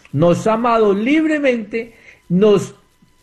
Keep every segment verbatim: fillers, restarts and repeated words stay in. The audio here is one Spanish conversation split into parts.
nos ha amado libremente, nos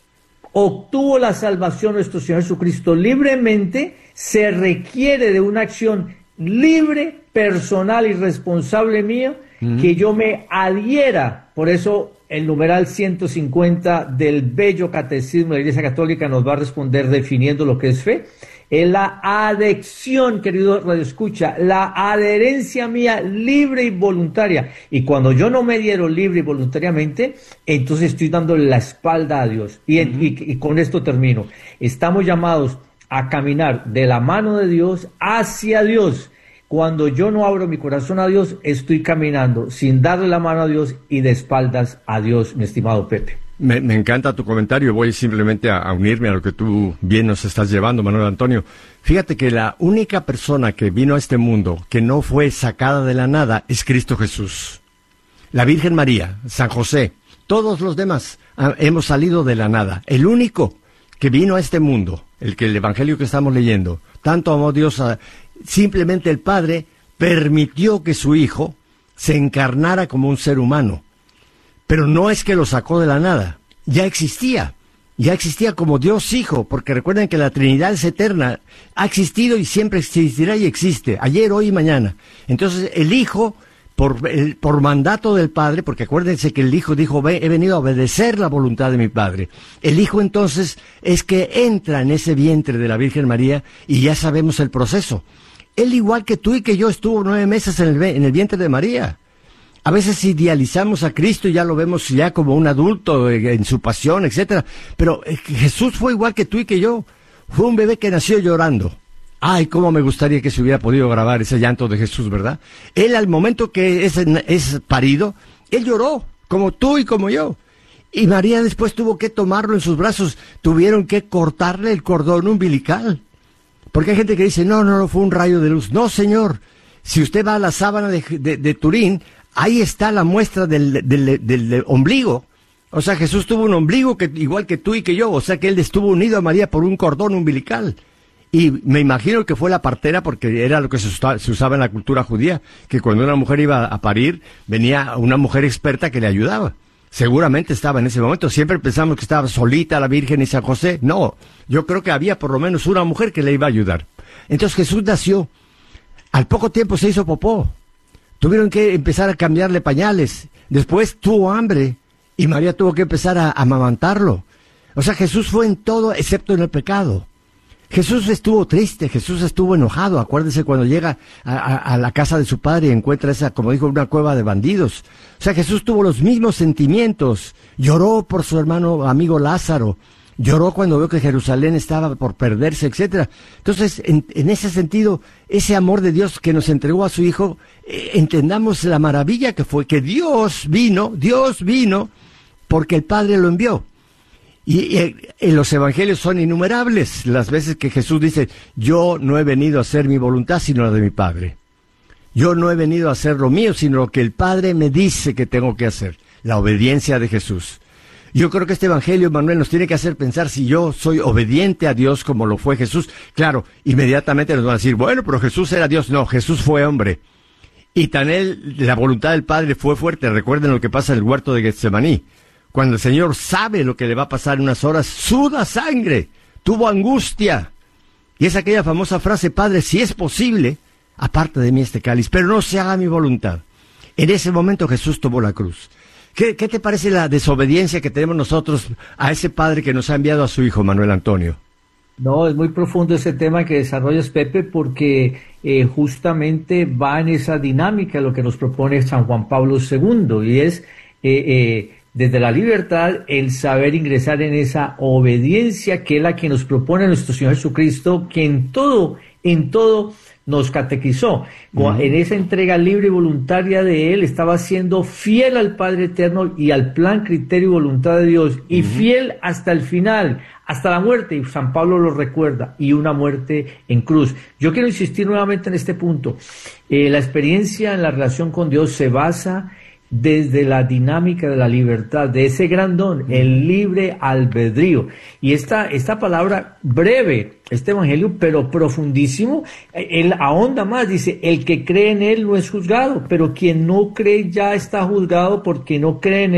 obtuvo la salvación nuestro Señor Jesucristo libremente, se requiere de una acción libre, personal y responsable mía, uh-huh. que yo me adhiera. Por eso el numeral ciento cincuenta del bello catecismo de la Iglesia Católica nos va a responder definiendo lo que es fe. Es la adhesión, querido Radio Escucha, la adherencia mía libre y voluntaria. Y cuando yo no me adhiero libre y voluntariamente, entonces estoy dándole la espalda a Dios. Y, uh-huh. y, y con esto termino. Estamos llamados a caminar de la mano de Dios hacia Dios. Cuando yo no abro mi corazón a Dios, estoy caminando sin darle la mano a Dios y de espaldas a Dios, mi estimado Pepe. Me, me encanta tu comentario. Voy simplemente a, a unirme a lo que tú bien nos estás llevando, Manuel Antonio. Fíjate que la única persona que vino a este mundo que no fue sacada de la nada es Cristo Jesús. La Virgen María, San José, todos los demás ah, hemos salido de la nada. El único que vino a este mundo, el que el evangelio que estamos leyendo, tanto amó Dios a... Simplemente el Padre permitió que su Hijo se encarnara como un ser humano. Pero no es que lo sacó de la nada, ya existía, ya existía como Dios Hijo, porque recuerden que la Trinidad es eterna, ha existido y siempre existirá y existe, ayer, hoy y mañana. Entonces el Hijo, por, el, por mandato del Padre, porque acuérdense que el Hijo dijo, he venido a obedecer la voluntad de mi Padre. El Hijo entonces es que entra en ese vientre de la Virgen María y ya sabemos el proceso. Él, igual que tú y que yo, estuvo nueve meses en el, en el vientre de María. A veces idealizamos a Cristo y ya lo vemos ya como un adulto en su pasión, etcétera. Pero Jesús fue igual que tú y que yo. Fue un bebé que nació llorando. Ay, cómo me gustaría que se hubiera podido grabar ese llanto de Jesús, ¿verdad? Él, al momento que es, es parido, él lloró, como tú y como yo. Y María después tuvo que tomarlo en sus brazos. Tuvieron que cortarle el cordón umbilical. Porque hay gente que dice, no, no, no, fue un rayo de luz. No, señor. Si usted va a la sábana de, de, de Turín, ahí está la muestra del, del, del, del ombligo. O sea, Jesús tuvo un ombligo que, igual que tú y que yo. O sea, que él estuvo unido a María por un cordón umbilical. Y me imagino que fue la partera, porque era lo que se usaba, se usaba en la cultura judía, que cuando una mujer iba a parir, venía una mujer experta que le ayudaba. Seguramente estaba en ese momento. Siempre pensamos que estaba solita la Virgen y San José. No, yo creo que había por lo menos una mujer que le iba a ayudar. Entonces Jesús nació. Al poco tiempo se hizo popó. Tuvieron que empezar a cambiarle pañales. Después tuvo hambre y María tuvo que empezar a amamantarlo. O sea, Jesús fue en todo excepto en el pecado. Jesús estuvo triste, Jesús estuvo enojado. Acuérdense cuando llega a, a, a la casa de su padre y encuentra esa, como dijo, una cueva de bandidos. O sea, Jesús tuvo los mismos sentimientos. Lloró por su hermano amigo Lázaro. Lloró cuando vio que Jerusalén estaba por perderse, etcétera. Entonces, en, en ese sentido, ese amor de Dios que nos entregó a su Hijo, eh, entendamos la maravilla que fue que Dios vino, Dios vino porque el Padre lo envió. Y, y en los evangelios son innumerables las veces que Jesús dice, yo no he venido a hacer mi voluntad sino la de mi Padre. Yo no he venido a hacer lo mío sino lo que el Padre me dice que tengo que hacer. La obediencia de Jesús. Yo creo que este evangelio, Manuel, nos tiene que hacer pensar si yo soy obediente a Dios como lo fue Jesús. Claro, inmediatamente nos van a decir, bueno, pero Jesús era Dios. No, Jesús fue hombre. Y tan él, la voluntad del Padre fue fuerte. Recuerden lo que pasa en el huerto de Getsemaní. Cuando el Señor sabe lo que le va a pasar en unas horas, suda sangre, tuvo angustia. Y es aquella famosa frase, Padre, si es posible, aparte de mí este cáliz, pero no se haga mi voluntad. En ese momento Jesús tomó la cruz. ¿Qué, qué te parece la desobediencia que tenemos nosotros a ese Padre que nos ha enviado a su Hijo, Manuel Antonio? No, es muy profundo ese tema que desarrollas, Pepe, porque eh, justamente va en esa dinámica lo que nos propone San Juan Pablo segundo, y es... Eh, eh, desde la libertad, el saber ingresar en esa obediencia que es la que nos propone nuestro Señor Jesucristo, que en todo, en todo nos catequizó. Uh-huh. En esa entrega libre y voluntaria de Él, estaba siendo fiel al Padre Eterno y al plan, criterio y voluntad de Dios, y uh-huh. fiel hasta el final, hasta la muerte, y San Pablo lo recuerda, y una muerte en cruz. Yo quiero insistir nuevamente en este punto. Eh, la experiencia en la relación con Dios se basa desde la dinámica de la libertad, de ese gran don, el libre albedrío. Y esta, esta palabra breve, este evangelio, pero profundísimo, él ahonda más, dice, el que cree en él no es juzgado, pero quien no cree ya está juzgado porque no cree en él.